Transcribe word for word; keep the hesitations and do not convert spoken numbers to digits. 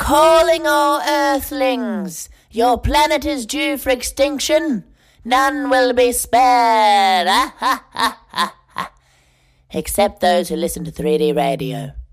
calling all earthlings. Your planet is due for extinction. None will be spared. Ah, ha, ha, ha, ha. Except those who listen to three D radio.